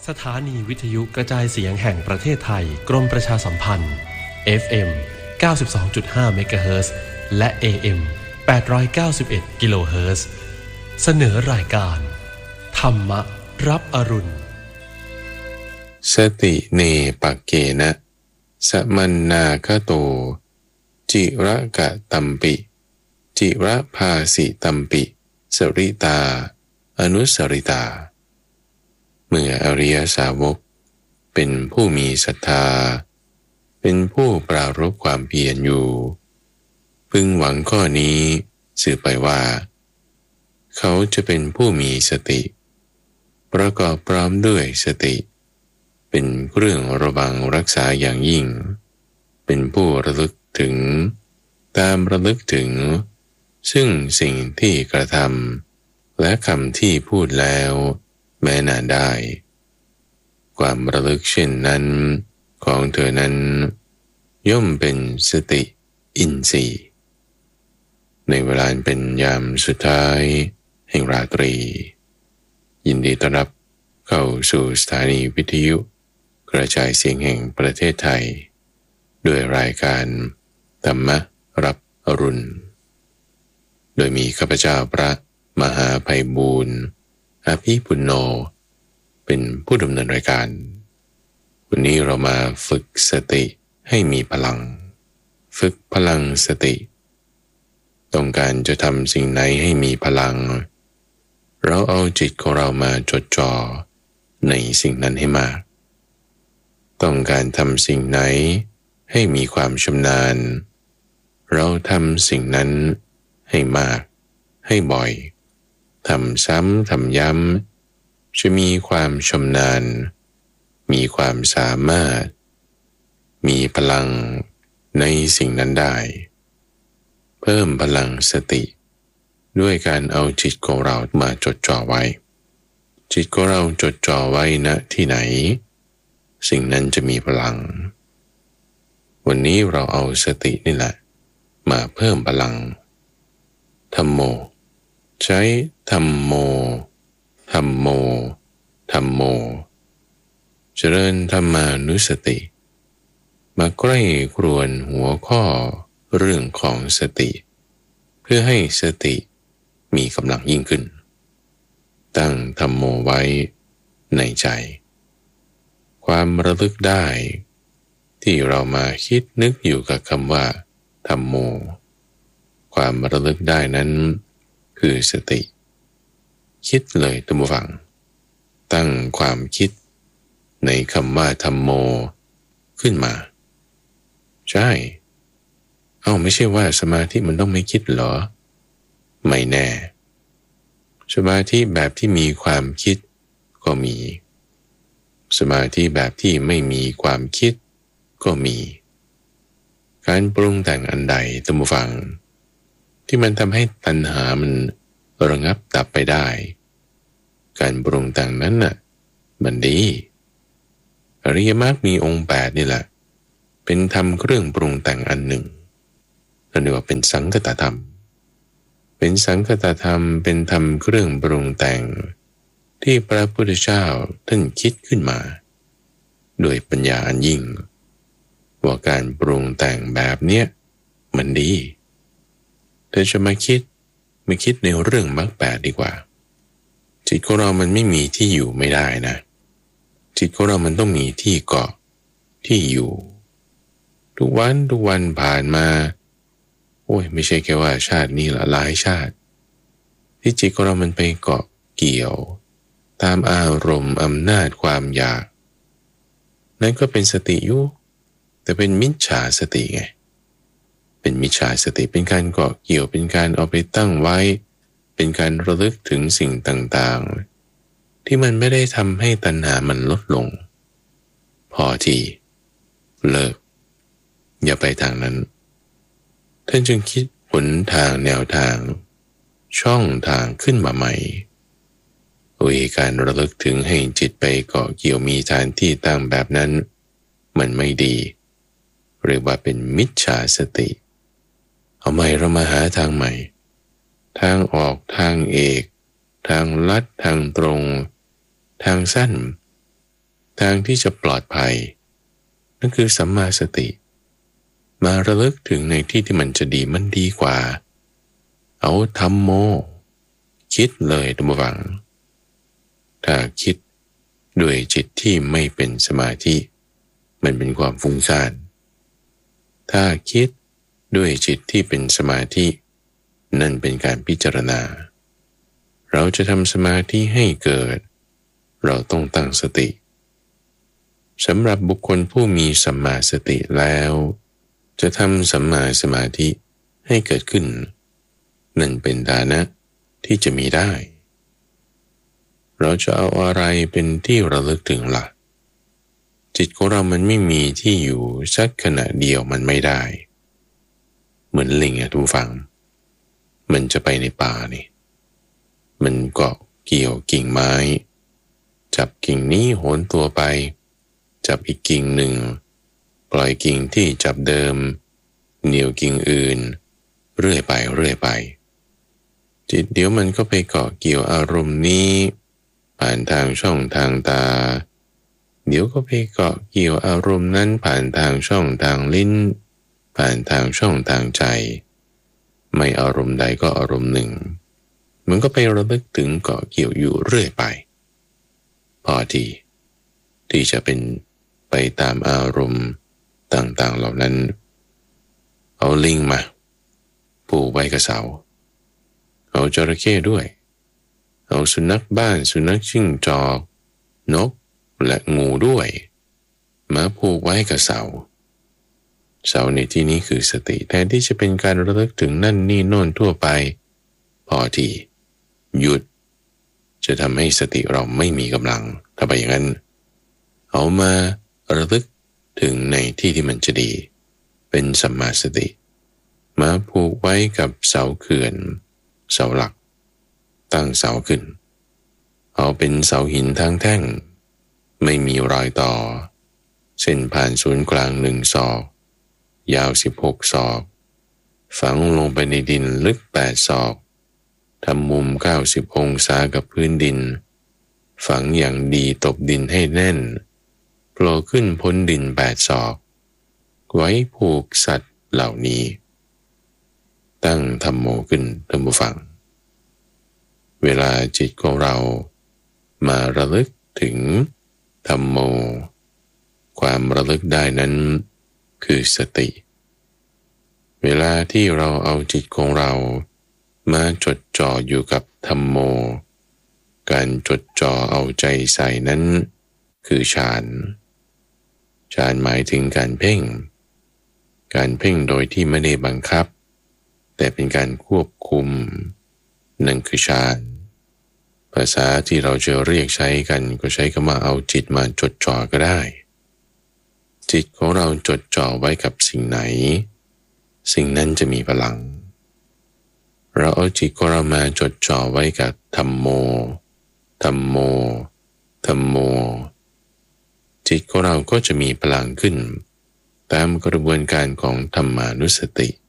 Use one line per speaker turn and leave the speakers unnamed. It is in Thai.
สถานีวิทยุกระจายเสียงแห่งประเทศไทยกรมประชาสัมพันธ์ FM 92.5 เมกะเฮิรตซ์และ AM 891 กิโลเฮิรตซ์เสนอรายการธรรมรับอรุณ
สติเนปักเกนะสมันนาคโตจิระกะตัมปิจิระภาสิตัมปิสริตาอนุสริตาเมื่ออริยสาวกเป็นผู้มีศรัทธาเป็นผู้ปรารภความเพียรอยู่พึงหวังข้อนี้สื่อไปว่าเขาจะเป็นผู้มีสติประกอบพร้อมด้วยสติเป็นเครื่องระวังรักษาอย่างยิ่งเป็นผู้ระลึกถึงตามระลึกถึงซึ่งสิ่งที่กระทำและคำที่พูดแล้วแม้นานได้ความระลึกเช่นนั้นของเธอนั้นย่อมเป็นสติอินทรีย์ในเวลาเป็นยามสุดท้ายแห่งราตรียินดีต้อนรับเข้าสู่สถานีวิทยุกระจายเสียงแห่งประเทศไทยด้วยรายการธรรมรับอรุณโดยมีข้าพเจ้าพระมหาไพบูลย์อภิปุณโญเป็นผู้ดำเนินรายการวันนี้เรามาฝึกสติให้มีพลังฝึกพลังสติต้องการจะทำสิ่งไหนให้มีพลังเราเอาจิตของเรามาจดจ่อในสิ่งนั้นให้มากต้องการทำสิ่งไหนให้มีความชำนาญเราทำสิ่งนั้นให้มากให้บ่อยทำซ้ำทำย้ำจะมีความชำนาญมีความสามารถมีพลังในสิ่งนั้นได้เพิ่มพลังสติด้วยการเอาจิตของเรามาจดจ่อไว้จิตของเราจดจ่อไว้ณที่ไหนสิ่งนั้นจะมีพลังวันนี้เราเอาสตินี่แหละมาเพิ่มพลังธัมโมใช้ธัมโมธัมโมธัมโมเจริญธรรมานุสติมาใกล้ครวนหัวข้อเรื่องของสติเพื่อให้สติมีกำลังยิ่งขึ้นตั้งธัมโมไว้ในใจความระลึกได้ที่เรามาคิดนึกอยู่กับคำว่าธัมโมความระลึกได้นั้นคือสติคิดเลยท่านผู้ฟังตั้งความคิดในคำว่าธัมโมขึ้นมาใช่ไม่ใช่ว่าสมาธิมันต้องไม่คิดเหรอไม่แน่สมาธิแบบที่มีความคิดก็มีสมาธิแบบที่ไม่มีความคิดก็มีการปรุงแต่งอันใดท่านผู้ฟังที่มันทำให้ตัณหามันระงับดับไปได้การปรุงแต่งนั้นน่ะมันดีอริยมรรคมีองค์8นี่แหละเป็นธรรมเครื่องปรุงแต่งอันหนึ่งเรียกว่าเป็นสังคตธรรมเป็นสังคตธรรมเป็นธรรมเครื่องปรุงแต่งที่พระพุทธเจ้าท่านคิดขึ้นมาโดยปัญญาอันยิ่งว่าการปรุงแต่งแบบเนี้ยมันดีเธอจะมาคิดในเรื่องมรรค8ดีกว่าจิตของเรามันไม่มีที่อยู่ไม่ได้นะจิตของเรามันต้องมีที่เกาะที่อยู่ทุกวันผ่านมาไม่ใช่แค่ว่าชาตินี้ละหลายชาติที่จิตของเรามันไปเกาะเกี่ยวตามอารมณ์อำนาจความอยากนั่นก็เป็นสติอยู่แต่เป็นมิจฉาสติไงเป็นมิจฉาสติเป็นการเกาะเกี่ยวเป็นการเอาไปตั้งไว้เป็นการระลึกถึงสิ่งต่างๆที่มันไม่ได้ทำให้ตัณหามันลดลงพอทีเลิกอย่าไปทางนั้นท่านจึงคิดหนทางแนวทางช่องทางขึ้นมาใหม่การระลึกถึงให้จิตไปเกาะเกี่ยวมีฐานที่ตั้งแบบนั้นมันไม่ดีเรียกว่าเป็นมิจฉาสติเอาใหม่เรามาหาทางใหม่ทางออกทางเอกทางลัดทางตรงทางสั้นทางที่จะปลอดภัยนั่นคือสัมมาสติมาระลึกถึงในที่ที่มันจะดีมันดีกว่าเอาธัมโมคิดเลยท่านผู้ฟังถ้าคิดด้วยจิตที่ไม่เป็นสมาธิมันเป็นความฟุ้งซ่านถ้าคิดด้วยจิตที่เป็นสมาธินั่นเป็นการพิจารณาเราจะทำสมาธิให้เกิดเราต้องตั้งสติสำหรับบุคคลผู้มีสัมมาสติแล้วจะทำสัมมาสมาธิให้เกิดขึ้นนั่นเป็นฐานะที่จะมีได้เราจะเอาอะไรเป็นที่ระลึกถึงล่ะจิตของเรามันไม่มีที่อยู่สักขณะเดียวมันไม่ได้เหมือนลิงทุกฝั่งมันจะไปในป่านี่มันเกาะเกี่ยวกิ่งไม้จับกิ่งนี้โหนตัวไปจับอีกกิ่งหนึ่งปล่อยกิ่งที่จับเดิมเหนี่ยวกิ่งอื่นเรื่อยไปจิตเดี๋ยวมันก็ไปเกาะเกี่ยวอารมณ์นี้ผ่านทางช่องทางตาเดี๋ยวก็ไปเกาะเกี่ยวอารมณ์นั้นผ่านทางช่องทางลิ้นผ่านทางช่องทางใจไม่อารมณ์ใดก็อารมณ์หนึ่งมันก็ไประลึกถึงเกาะเกี่ยวอยู่เรื่อยไปพอที่จะเป็นไปตามอารมณ์ต่างๆเหล่านั้นเอาลิงมาผูกไว้กับเสาเอาจระเข้ด้วยเอาสุนัขบ้านสุนัขจิ้งจอกนกและงูด้วยมาผูกไว้กับเสาในที่นี้คือสติแทนที่จะเป็นการระลึกถึงนั่นนี่โน่นทั่วไปพอที่หยุดจะทำให้สติเราไม่มีกำลังถ้าไปอย่างนั้นเอามาระลึกถึงในที่ที่มันจะดีเป็นสัมมาสติมาผูกไว้กับเสาเขื่อนเสาหลักตั้งเสาขึ้นเอาเป็นเสาหินทั้งแท่งไม่มีรอยต่อเส้นผ่านศูนย์กลาง1 ศอกยาว16 ศอกฝังลงไปในดินลึก8 ศอกทำมุม90 องศากับพื้นดินฝังอย่างดีตบดินให้แน่นโผล่ขึ้นพ้นดิน8 ศอกไว้ผูกสัตว์เหล่านี้ตั้งธัมโมขึ้นท่านผู้ฟังเวลาจิตของเรามาระลึกถึงธัมโมความระลึกได้นั้นคือสติเวลาที่เราเอาจิตของเรามาจดจ่ออยู่กับธัมโมการจดจ่อเอาใจใส่นั้นคือฌานหมายถึงการเพ่งโดยที่ไม่ได้บังคับแต่เป็นการควบคุมนั่นคือฌานภาษาที่เราจะเรียกใช้กันก็ใช้คำว่าเอาจิตมาจดจ่อก็ได้จิตของเราจดจ่อไว้กับสิ่งไหนสิ่งนั้นจะมีพลังเราเอาจิตของเรามาจดจ่อไว้กับธัมโมจิตของเราก็จะมีพลังขึ้นตามกระบวนการของธรรมานุสติ